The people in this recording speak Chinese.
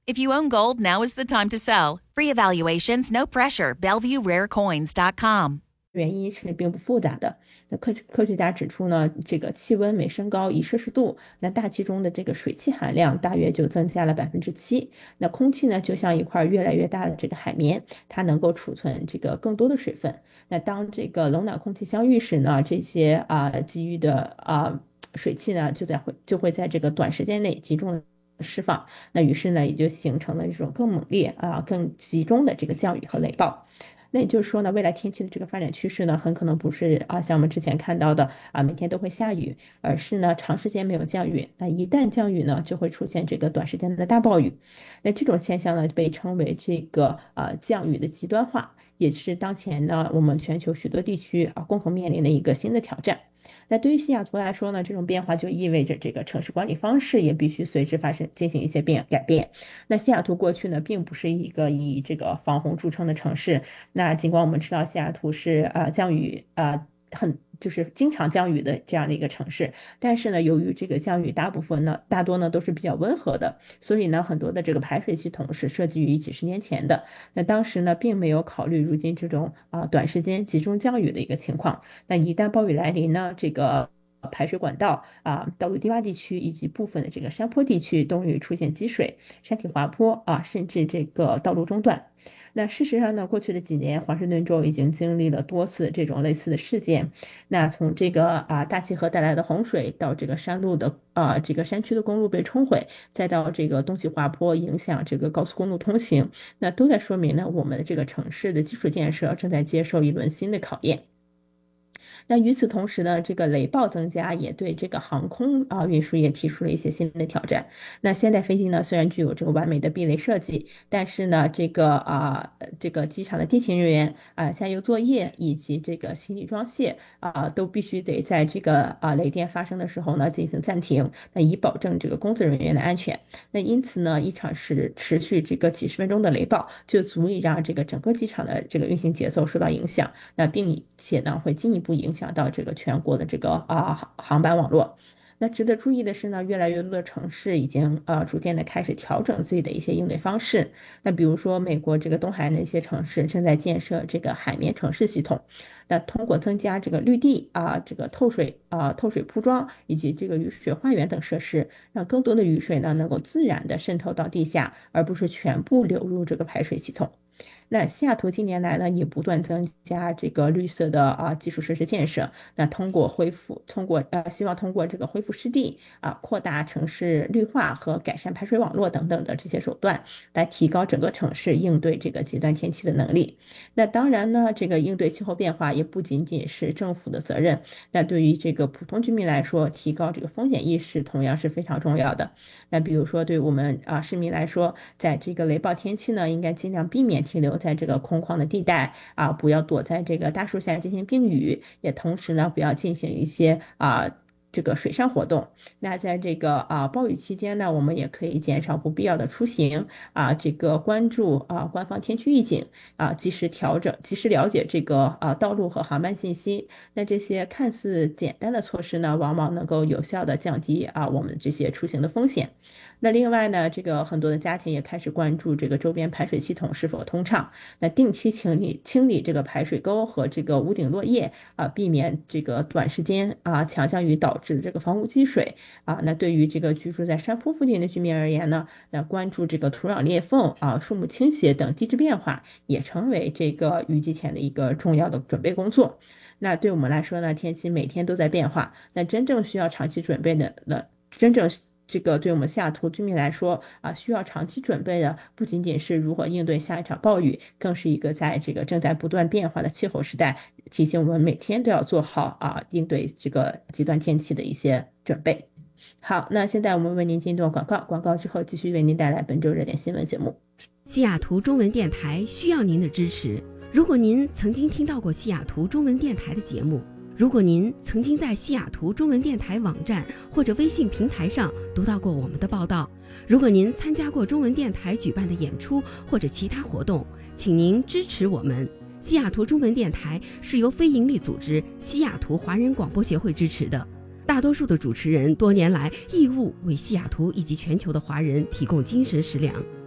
If you own gold, now is the time to sell. Free evaluations, no pressure. BellevueRareCoins.com。 原因是并不复杂的。那科学家指出呢，这个气温每升高1摄氏度，那大气中的这个水汽含量大约就增加了7%。那空气呢，就像一块越来越大的这个海绵，它能够储存这个更多的水分。那当这个冷暖空气相遇时呢，这些积郁的水汽呢，就会在这个短时间内集中释放。那于是呢，也就形成了这种更猛烈更集中的这个降雨和雷暴。那也就是说呢，未来天气的这个发展趋势呢，很可能不是像我们之前看到的每天都会下雨，而是呢长时间没有降雨。那一旦降雨呢，就会出现这个短时间的大暴雨。那这种现象呢，被称为这个降雨的极端化，也是当前呢我们全球许多地区共同面临的一个新的挑战。那对于西雅图来说呢，这种变化就意味着这个城市管理方式也必须随之进行一些改变。那西雅图过去呢，并不是一个以这个防洪著称的城市。那尽管我们知道西雅图是降雨就是经常降雨的这样的一个城市，但是呢，由于这个降雨大多呢都是比较温和的，所以呢，很多的这个排水系统是设计于几十年前的。那当时呢，并没有考虑如今这种短时间集中降雨的一个情况。那一旦暴雨来临呢，这个排水管道道路低洼地区以及部分的这个山坡地区都会出现积水、山体滑坡甚至这个道路中断。那事实上呢，过去的几年，华盛顿州已经经历了多次这种类似的事件。那从这个大气河带来的洪水，到这个山区的公路被冲毁，再到这个东西滑坡影响这个高速公路通行，那都在说明呢，我们的这个城市的基础建设正在接受一轮新的考验。那与此同时呢，这个雷暴增加也对这个航空运输业提出了一些新的挑战。那现代飞机呢，虽然具有这个完美的避雷设计，但是呢，这个机场的地勤人员加油作业以及这个行李装卸都必须得在这个雷电发生的时候呢进行暂停，那以保证这个工作人员的安全。那因此呢，一场持续这个几十分钟的雷暴就足以让这个整个机场的这个运行节奏受到影响，那并且呢会进一步影响到这个全国的这个航班网络。那值得注意的是呢，越来越多的城市已经逐渐的开始调整自己的一些应对方式。那比如说美国这个东海岸的一些城市正在建设这个海绵城市系统，那通过增加这个绿地这个透水铺装以及这个雨水花园等设施，让更多的雨水呢能够自然的渗透到地下，而不是全部流入这个排水系统。那西雅图近年来呢，也不断增加这个绿色的基础设施建设。那希望通过这个恢复湿地扩大城市绿化和改善排水网络等等的这些手段，来提高整个城市应对这个极端天气的能力。那当然呢，这个应对气候变化也不仅仅是政府的责任。那对于这个普通居民来说，提高这个风险意识同样是非常重要的。那比如说，对我们市民来说，在这个雷暴天气呢，应该尽量避免停留在这个空旷的地带不要躲在这个大树下进行避雨，也同时呢，不要进行一些这个水上活动。那在这个暴雨期间呢，我们也可以减少不必要的出行这个关注官方天气预警及时了解这个道路和航班信息。那这些看似简单的措施呢，往往能够有效的降低我们这些出行的风险。那另外呢，这个很多的家庭也开始关注这个周边排水系统是否通畅，那定期清理这个排水沟和这个屋顶落叶避免这个短时间强降雨导致这个房屋积水那对于这个居住在山坡附近的居民而言呢，那关注这个土壤裂缝树木倾斜等地质变化，也成为这个雨季前的一个重要的准备工作。那对我们来说呢，天气每天都在变化，那真正需要长期准备的这个对我们西雅图居民来说需要长期准备的不仅仅是如何应对下一场暴雨，更是一个在这个正在不断变化的气候时代，提醒我们每天都要做好应对这个极端天气的一些准备。好，那现在我们为您进入广告之后，继续为您带来本周热点新闻节目。 西雅图中文电台需要您的支持。如果您曾经听到过西雅图中文电台的节目，如果您曾经在西雅图中文电台网站或者微信平台上读到过我们的报道，如果您参加过中文电台举办的演出或者其他活动，请您支持我们。西雅图中文电台是由非营利组织西雅图华人广播协会支持的，大多数的主持人多年来义务为西雅图以及全球的华人提供精神食粮。